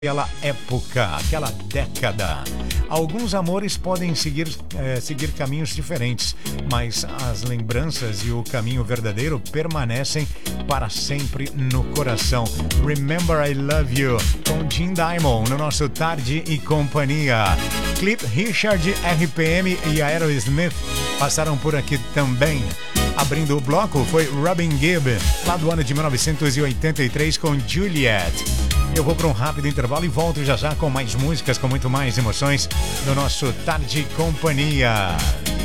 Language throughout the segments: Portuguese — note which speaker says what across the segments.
Speaker 1: Aquela época, aquela década. Alguns amores podem seguir caminhos diferentes, mas as lembranças e o caminho verdadeiro permanecem para sempre no coração. Remember I Love You, com Jim Diamond, no nosso Tarde e Companhia. Cliff Richard, RPM e Aerosmith passaram por aqui também. Abrindo o bloco foi Robin Gibb, lá do ano de 1983, com Juliet. Eu vou para um rápido intervalo e volto já já com mais músicas, com muito mais emoções no nosso Tarde e Companhia.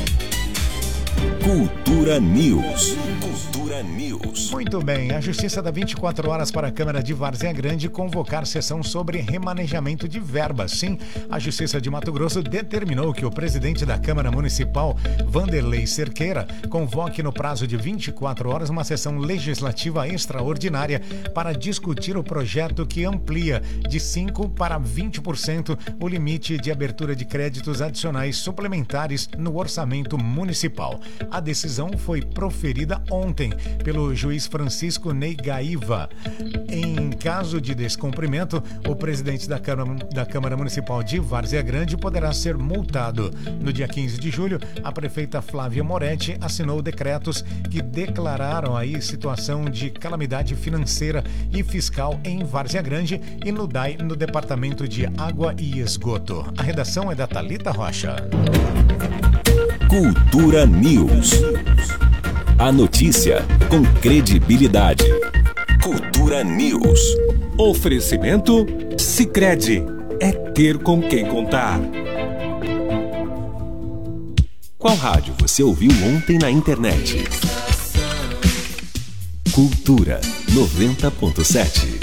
Speaker 2: Cultura News. Cultura News.
Speaker 1: Muito bem, a Justiça dá 24 horas para a Câmara de Várzea Grande convocar sessão sobre remanejamento de verbas. Sim, a Justiça de Mato Grosso determinou que o presidente da Câmara Municipal, Vanderlei Cerqueira, convoque no prazo de 24 horas uma sessão legislativa extraordinária para discutir o projeto que amplia de 5% para 20% o limite de abertura de créditos adicionais suplementares no orçamento municipal. A decisão foi proferida ontem pelo juiz Francisco Ney Gaiva. Em caso de descumprimento, o presidente da Câmara Municipal de Várzea Grande poderá ser multado. No dia 15 de julho, a prefeita Flávia Moretti assinou decretos que declararam aí situação de calamidade financeira e fiscal em Várzea Grande e no DAI, no Departamento de Água e Esgoto. A redação é da Thalita Rocha.
Speaker 2: Cultura News. A notícia com credibilidade. Cultura News.
Speaker 3: Oferecimento Sicredi. É ter com quem contar.
Speaker 2: Qual rádio você ouviu ontem na internet? Cultura 90.7.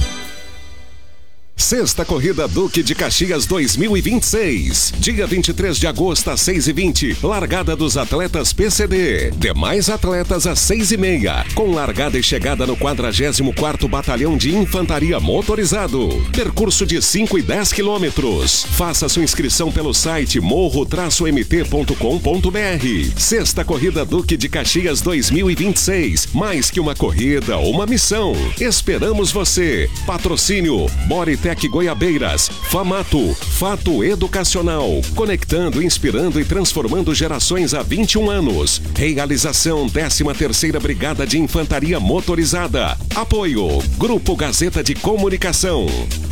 Speaker 2: Sexta Corrida Duque de Caxias 2026. Dia 23 de agosto às 6h20. Largada dos atletas PCD. Demais atletas às 6h30. Com largada e chegada no 44º Batalhão de Infantaria Motorizado. Percurso de 5 e 10 quilômetros. Faça sua inscrição pelo site morro-mt.com.br. Sexta Corrida Duque de Caxias 2026. Mais que uma corrida, uma missão. Esperamos você. Patrocínio Boritec Goiabeiras, Famato, Fato Educacional, conectando, inspirando e transformando gerações há 21 anos. Realização 13ª Brigada de Infantaria Motorizada. Apoio Grupo Gazeta de Comunicação.